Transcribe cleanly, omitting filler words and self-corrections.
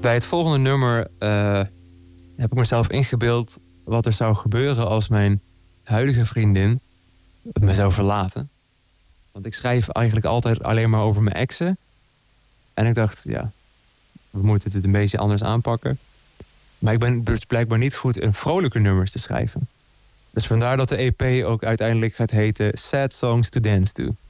Bij het volgende nummer heb ik mezelf ingebeeld wat er zou gebeuren als mijn huidige vriendin me zou verlaten. Want ik schrijf eigenlijk altijd alleen maar over mijn exen. En ik dacht, ja, we moeten dit een beetje anders aanpakken. Maar ik ben dus blijkbaar niet goed in vrolijke nummers te schrijven. Dus vandaar dat de EP ook uiteindelijk gaat heten Sad Songs to Dance To.